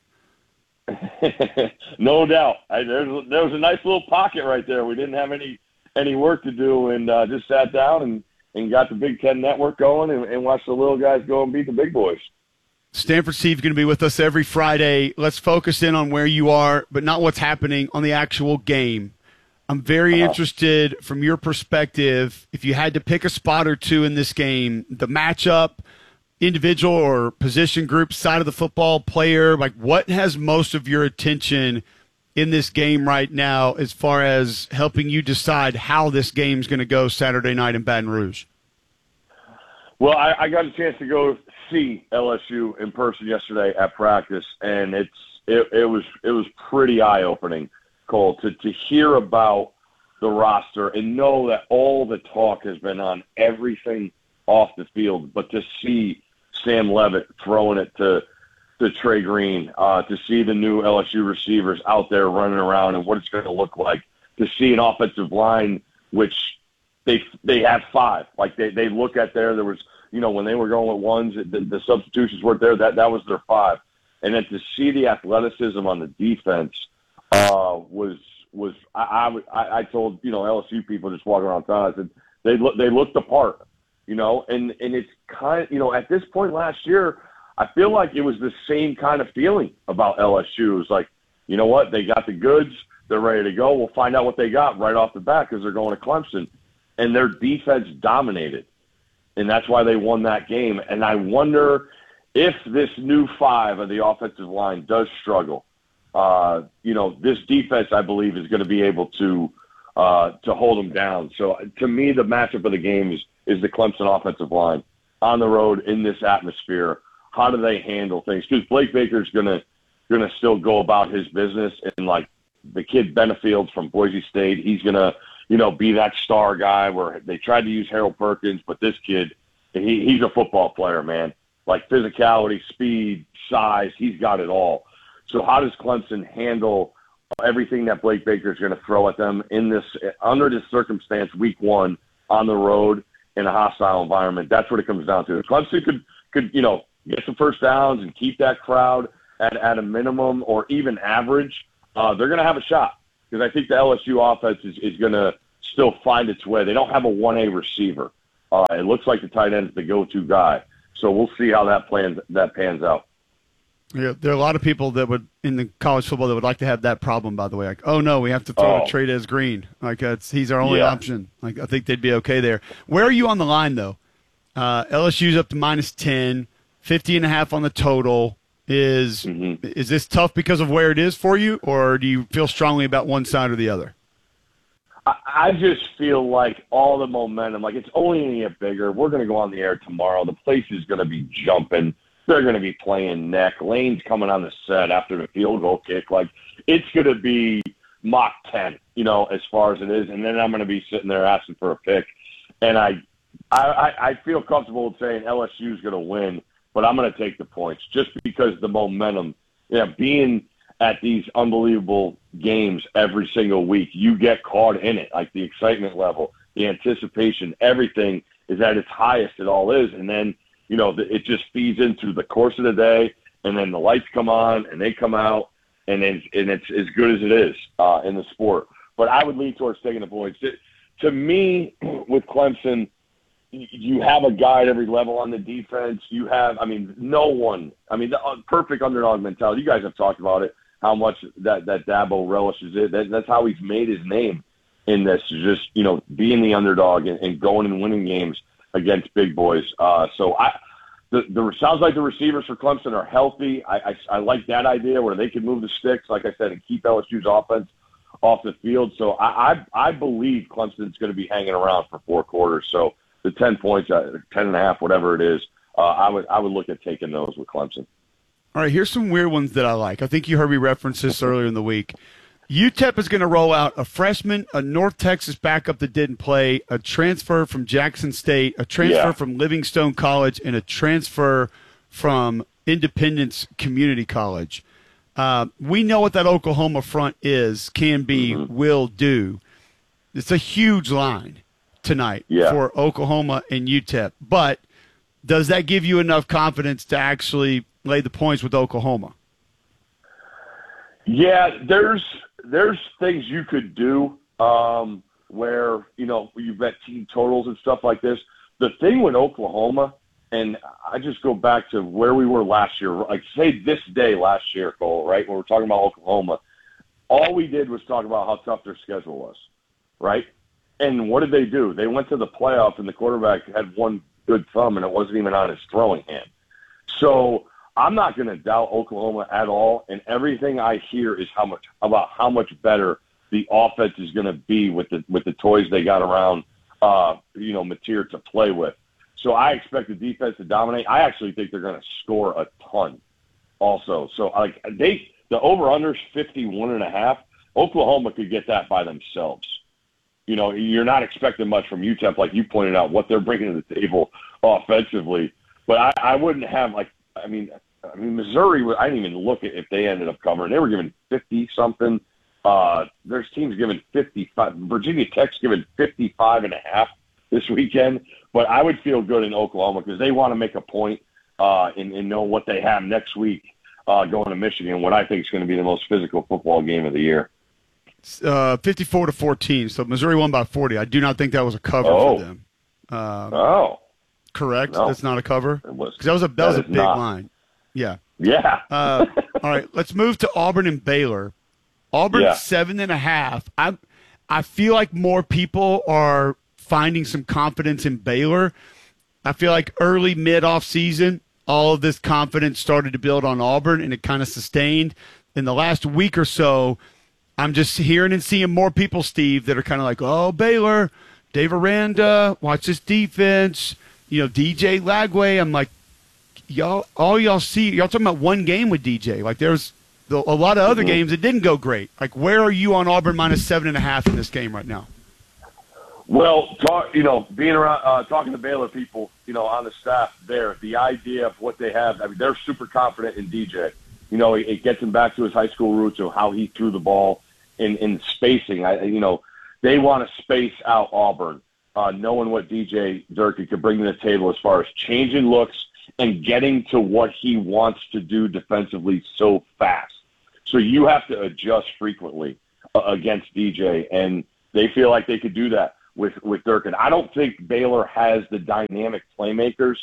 it. No doubt. There was a nice little pocket right there. We didn't have any work to do, and just sat down and got the Big Ten Network going and watched the little guys go and beat the big boys. Stanford Steve's going to be with us every Friday. Let's focus in on where you are, but not what's happening on the actual game. I'm very interested from your perspective, if you had to pick a spot or two in this game, the matchup, individual or position group side of the football player, like what has most of your attention in this game right now as far as helping you decide how this game's going to go Saturday night in Baton Rouge? Well, I got a chance to go see LSU in person yesterday at practice, and it was pretty eye-opening, Cole, to hear about the roster and know that all the talk has been on everything off the field, but to see Sam Levitt throwing it to Trey Green, to see the new LSU receivers out there running around and what it's going to look like, to see an offensive line which they have 5. Like they look at there was, when they were going with ones, the substitutions weren't there. That was their 5. And then to see the athleticism on the defense was I told LSU people just walking around town, I said they looked the part, and it's kind of, at this point last year, I feel like it was the same kind of feeling about LSU. It was like, you know what, they got the goods, they're ready to go. We'll find out what they got right off the bat because they're going to Clemson, and their defense dominated. And that's why they won that game. And I wonder if this new 5 of the offensive line does struggle. This defense, I believe, is going to be able to hold them down. So to me, the matchup of the game is the Clemson offensive line on the road in this atmosphere. How do they handle things? Because Blake Baker's going to still go about his business, and like the kid Benefield from Boise State, he's going to be that star guy where they tried to use Harold Perkins, but this kid, he's a football player, man. Like physicality, speed, size, he's got it all. So how does Clemson handle everything that Blake Baker is going to throw at them under this circumstance, week 1 on the road in a hostile environment? That's what it comes down to. If Clemson could get some first downs and keep that crowd at a minimum or even average, they're going to have a shot. Because I think the LSU offense is going to still find its way. They don't have a 1A receiver. It looks like the tight end is the go-to guy. So we'll see how that pans out. Yeah, there are a lot of people that would in the college football that would like to have that problem. By the way, like, oh no, we have to throw to Trey'Dez Green. Like he's our only option. Like I think they'd be okay there. Where are you on the line though? LSU's up to -10, 50.5 on the total. Is this tough because of where it is for you, or do you feel strongly about one side or the other? I just feel like all the momentum, like it's only going to get bigger. We're going to go on the air tomorrow. The place is going to be jumping. They're going to be playing neck. Lane's coming on the set after the field goal kick. Like, it's going to be Mach 10, as far as it is. And then I'm going to be sitting there asking for a pick. And I feel comfortable saying LSU is going to win, but I'm going to take the points just because the momentum, being at these unbelievable games every single week, you get caught in it. Like the excitement level, the anticipation, everything is at its highest it all is. And then, it just feeds into the course of the day, and then the lights come on and they come out, and it's as good as it is in the sport. But I would lean towards taking the points. To me, with Clemson, you have a guy at every level on the defense. You have, no one. The perfect underdog mentality. You guys have talked about it, how much that Dabo relishes it. That's how he's made his name in this, just, being the underdog and going and winning games against big boys. So sounds like the receivers for Clemson are healthy. I like that idea where they can move the sticks, like I said, and keep LSU's offense off the field. So I believe Clemson's going to be hanging around for 4 quarters. So the 10 points, 10.5, whatever it is, I would look at taking those with Clemson. All right, here's some weird ones that I like. I think you heard me reference this earlier in the week. UTEP is going to roll out a freshman, a North Texas backup that didn't play, a transfer from Jackson State, a transfer from Livingstone College, and a transfer from Independence Community College. We know what that Oklahoma front can be, will do. It's a huge line tonight for Oklahoma and UTEP. But does that give you enough confidence to actually lay the points with Oklahoma? Yeah, there's things you could do where, you bet team totals and stuff like this. The thing with Oklahoma, and I just go back to where we were last year, like say this day last year, Cole, right, when we're talking about Oklahoma, all we did was talk about how tough their schedule was, right? And what did they do? They went to the playoff, and the quarterback had one good thumb, and it wasn't even on his throwing hand. So I'm not going to doubt Oklahoma at all, and everything I hear is how much better the offense is going to be with the toys they got around, Mateer to play with. So I expect the defense to dominate. I actually think they're going to score a ton, also. So the over/under is 51.5. Oklahoma could get that by themselves. You're not expecting much from UTEP, like you pointed out, what they're bringing to the table offensively. But I wouldn't have Missouri, I didn't even look at if they ended up covering. They were given 50-something. There's teams giving 55. Virginia Tech's given 55.5 this weekend. But I would feel good in Oklahoma because they want to make a point and know what they have next week going to Michigan, what I think is going to be the most physical football game of the year. 54-14. So Missouri won by 40. I do not think that was a cover for them. Correct. No. That's not a cover. Because that was a big line. Yeah. Yeah. All right. Let's move to Auburn and Baylor. Auburn 7.5. I feel like more people are finding some confidence in Baylor. I feel like early mid-off season, all of this confidence started to build on Auburn, and it kind of sustained. In the last week or so, I'm just hearing and seeing more people, Steve, that are kind of like, oh, Baylor, Dave Aranda, watch this defense. DJ Lagway. I'm like, y'all talking about one game with DJ. Like there's a lot of other games that didn't go great. Like where are you on Auburn -7.5 in this game right now? Well, being around, talking to Baylor people, on the staff there, the idea of what they have, they're super confident in DJ. It gets him back to his high school roots of how he threw the ball in spacing. They want to space out Auburn, knowing what DJ Durkin could bring to the table as far as changing looks and getting to what he wants to do defensively so fast. So you have to adjust frequently against DJ, and they feel like they could do that with Durkin. I don't think Baylor has the dynamic playmakers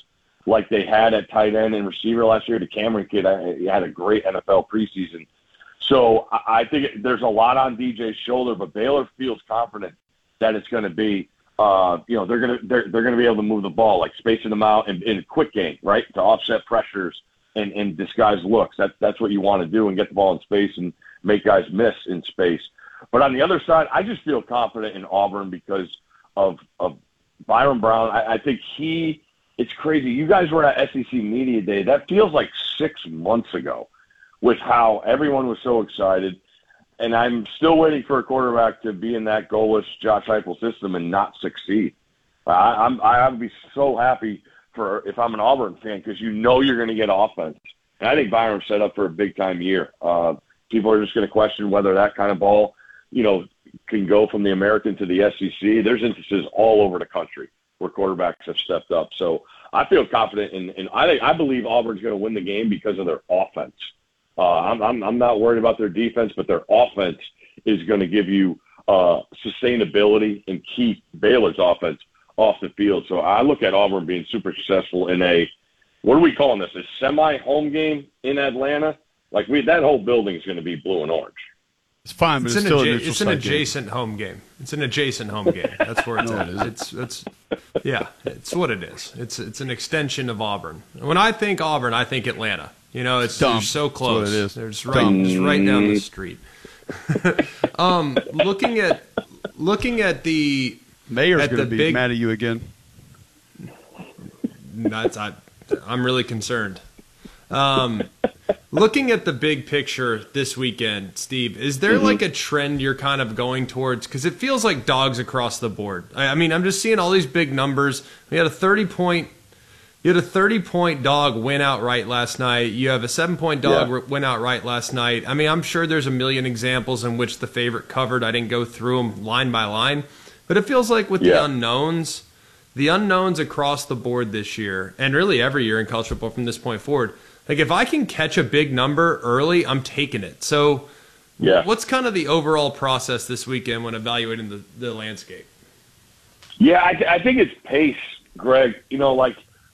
like they had at tight end and receiver last year. The Cameron kid he had a great NFL preseason. So I think there's a lot on DJ's shoulder, but Baylor feels confident that it's going to be, they're going to be able to move the ball, like spacing them out in a quick game, right, to offset pressures and disguise looks. That's what you want to do, and get the ball in space and make guys miss in space. But on the other side, I just feel confident in Auburn because of Byron Brown. I think it's crazy. You guys were at SEC Media Day. That feels like 6 months ago, with how everyone was so excited. And I'm still waiting for a quarterback to be in that goalless Josh Heupel system and not succeed. I would be so happy if I'm an Auburn fan, because you're going to get offense. And I think Byron's set up for a big-time year. People are just going to question whether that kind of ball, can go from the American to the SEC. There's instances all over the country where quarterbacks have stepped up. So I feel confident in I believe Auburn's going to win the game because of their offense. I'm not worried about their defense, but their offense is going to give you sustainability and keep Baylor's offense off the field. So I look at Auburn being super successful in what are we calling this, a semi-home game in Atlanta? Like that whole building is going to be blue and orange. It's fine, but it's an adjacent home game. It's an adjacent home game. That's where it's at. It's what it is. It's an extension of Auburn. When I think Auburn, I think Atlanta. They're so close. It is. They're just right down the street. Looking at the mayor's going to be mad at you again. I'm really concerned. Looking at the big picture this weekend, Steve, is there like a trend you're kind of going towards? Because it feels like dogs across the board. I mean, I'm just seeing all these big numbers. We had a 30-point dog win outright last night. You have a 7-point dog win outright last night. I mean, I'm sure there's a million examples in which the favorite covered. I didn't go through them line by line. But it feels like with the unknowns across the board this year, and really every year in college football from this point forward, like if I can catch a big number early, I'm taking it. So what's kind of the overall process this weekend when evaluating the landscape? Yeah, I think it's pace, Greg. Cole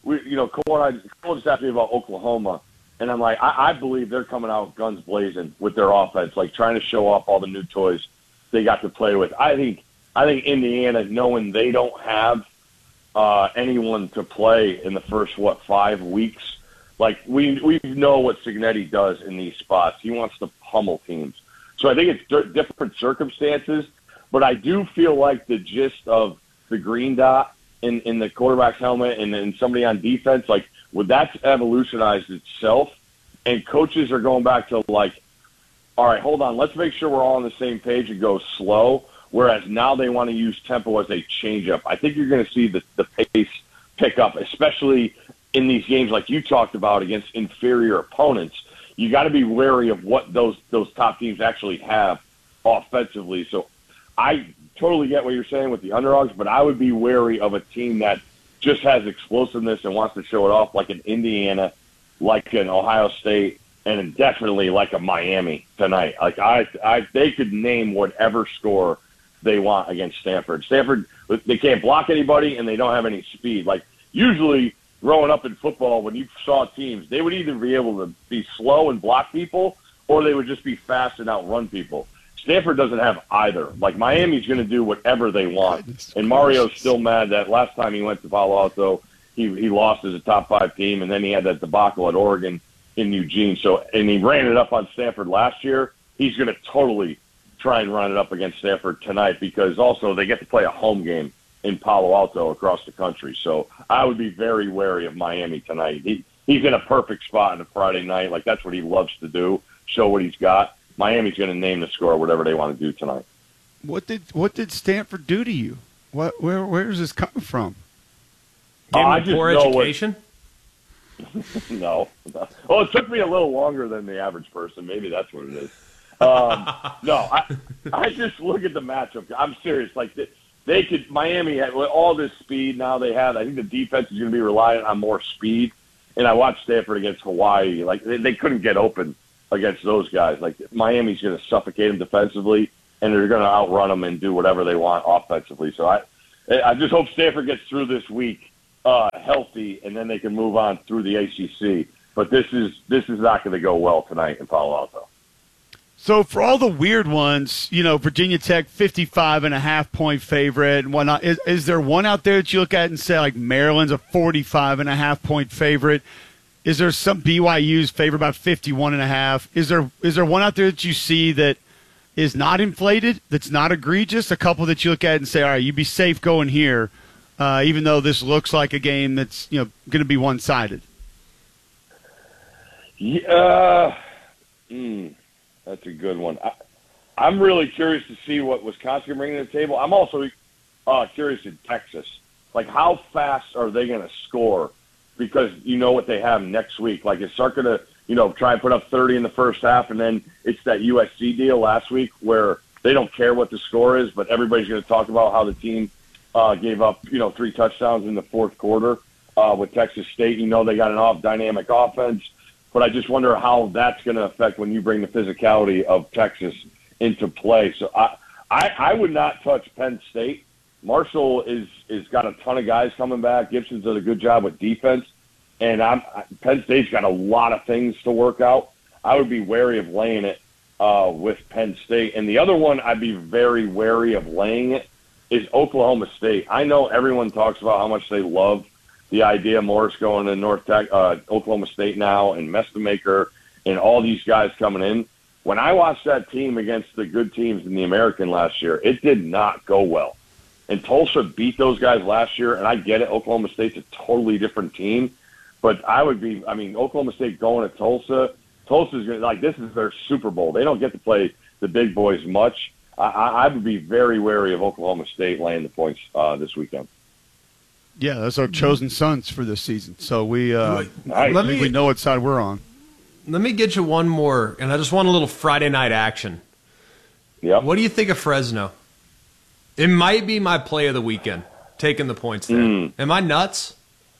just asked me about Oklahoma, and I'm like, I believe they're coming out guns blazing with their offense, like trying to show off all the new toys they got to play with. I think Indiana, knowing they don't have anyone to play in the first 5 weeks. Like we know what Cignetti does in these spots. He wants to pummel teams. So I think it's different circumstances, but I do feel like the gist of the green dot in the quarterback's helmet and somebody on defense, like that's evolutionized itself, and coaches are going back to like, all right, hold on, let's make sure we're all on the same page and go slow. Whereas now they want to use tempo as a changeup. I think you're going to see the pace pick up, especially in these games like you talked about against inferior opponents. You got to be wary of what those top teams actually have offensively. So I totally get what you're saying with the underdogs, but I would be wary of a team that just has explosiveness and wants to show it off, like an Indiana, like an Ohio State, and definitely like a Miami tonight. Like they could name whatever score they want against Stanford. Stanford, they can't block anybody and they don't have any speed. Like usually growing up in football, when you saw teams, they would either be able to be slow and block people or they would just be fast and outrun people. Stanford doesn't have either. Like Miami's going to do whatever they want. And Mario's still mad that last time he went to Palo Alto, he lost as a top 5 team, and then he had that debacle at Oregon in Eugene. And he ran it up on Stanford last year. He's going to totally try and run it up against Stanford tonight, because also they get to play a home game in Palo Alto across the country. So I would be very wary of Miami tonight. He's in a perfect spot on a Friday night. Like that's what he loves to do, show what he's got. Miami's going to name the score, whatever they want to do tonight. What did Stanford do to you? Where is this coming from? Poor education? No. Well, it took me a little longer than the average person. Maybe that's what it is. No, I just look at the matchup. I'm serious. Like they could, Miami had all this speed now they have. I think the defense is going to be reliant on more speed. And I watched Stanford against Hawaii. Like they couldn't get open against those guys. Like Miami's going to suffocate them defensively, and they're going to outrun them and do whatever they want offensively. So I just hope Stanford gets through this week healthy, and then they can move on through the ACC. But this is not going to go well tonight in Palo Alto. So for all the weird ones, Virginia Tech 55.5-point favorite and whatnot. Is there one out there that you look at and say like Maryland's a 45.5-point favorite? Is there some BYU's favored about 51.5? Is there one out there that you see that is not inflated, that's not egregious? A couple that you look at and say, all right, you'd be safe going here, even though this looks like a game that's going to be one-sided. Yeah. That's a good one. I'm really curious to see what Wisconsin can bring to the table. I'm also curious in Texas. Like, how fast are they going to score? Because you know what they have next week. Like, is Sark going to, try and put up 30 in the first half, and then it's that USC deal last week where they don't care what the score is, but everybody's going to talk about how the team gave up, 3 touchdowns in the fourth quarter with Texas State. They got an dynamic offense. But I just wonder how that's going to affect when you bring the physicality of Texas into play. So I would not touch Penn State. Marshall is got a ton of guys coming back. Gibson's done a good job with defense. And Penn State's got a lot of things to work out. I would be wary of laying it with Penn State. And the other one I'd be very wary of laying it is Oklahoma State. I know everyone talks about how much they love the idea of Morris going to Oklahoma State now, and Mestamaker and all these guys coming in. When I watched that team against the good teams in the American last year, it did not go well. And Tulsa beat those guys last year, and I get it. Oklahoma State's a totally different team. But Oklahoma State going to Tulsa's going to, this is their Super Bowl. They don't get to play the big boys much. I would be very wary of Oklahoma State laying the points this weekend. Yeah, that's our chosen sons for this season. So we we know what side we're on. Let me get you one more, and I just want a little Friday night action. Yeah. What do you think of Fresno? It might be my play of the weekend, taking the points there. Am I nuts?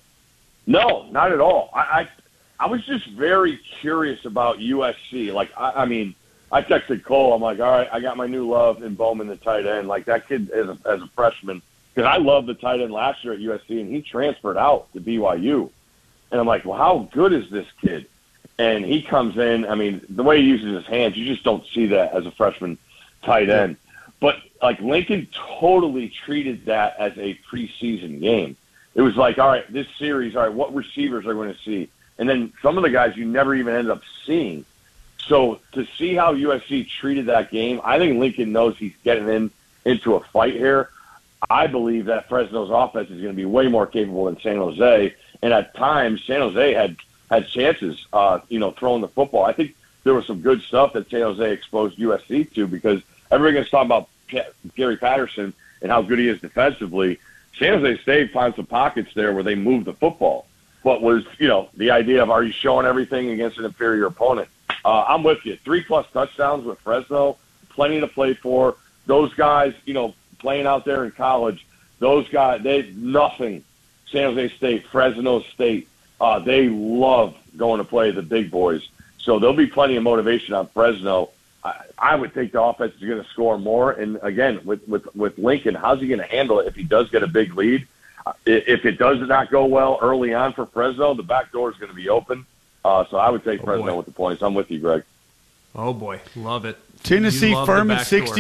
No, not at all. I was just very curious about USC. Like, I texted Cole. I'm like, all right, I got my new love in Bowman, the tight end. Like, that kid as a freshman. Because I loved the tight end last year at USC, and he transferred out to BYU. And I'm like, well, how good is this kid? And he comes in. The way he uses his hands, you just don't see that as a freshman tight end. But, Lincoln totally treated that as a preseason game. It was like, all right, this series, all right, what receivers are going to see? And then some of the guys you never even ended up seeing. So to see how USC treated that game, I think Lincoln knows he's getting into a fight here. I believe that Fresno's offense is going to be way more capable than San Jose. And at times, San Jose had chances, throwing the football. I think there was some good stuff that San Jose exposed USC to, because everybody's talking about Gary Patterson and how good he is defensively. San Jose State finds some pockets there where they move the football. But was, the idea of, are you showing everything against an inferior opponent? I'm with you. 3+ touchdowns with Fresno, plenty to play for. Those guys, playing out there in college, those guys, nothing. San Jose State, Fresno State, they love going to play the big boys. So there'll be plenty of motivation on Fresno. I would think the offense is going to score more. And, again, with Lincoln, how's he going to handle it if he does get a big lead? If it does not go well early on for Fresno, the back door is going to be open. So I would take Fresno with the points. I'm with you, Greg. Oh, boy. Love it. Tennessee Furman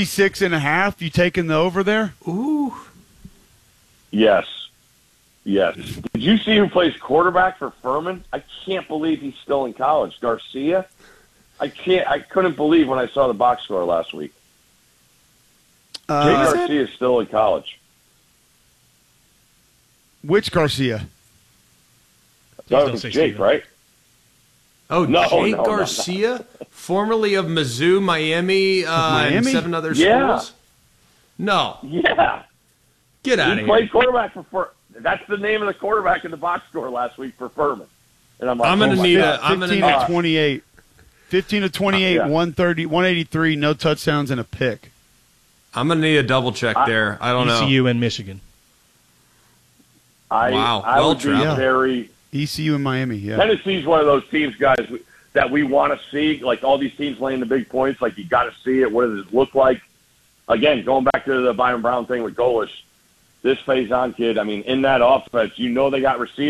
66.5. You taking the over there? Ooh. Yes. Did you see who plays quarterback for Furman? I can't believe he's still in college. Garcia? I couldn't believe when I saw the box score last week. Jake Garcia is still in college. Which Garcia? That was Jake, right? Oh, no, Jake Garcia, formerly of Mizzou, Miami, and 7 other schools? No. Yeah. Get out of here. He played quarterback for that's the name of the quarterback in the box score last week for Furman. And I'm like, I'm going to need a 15 to 28. 15 to 28, 130, 183, no touchdowns and a pick. I'm going to need a double check there. I don't know. ECU and Michigan. I would be very ECU and Miami, yeah. Tennessee's one of those teams, guys, that we want to see. Like, all these teams laying the big points, like, you got to see it. What does it look like? Again, going back to the Byron Brown thing with Golish, this Faison kid, I mean, in that offense, they got receivers.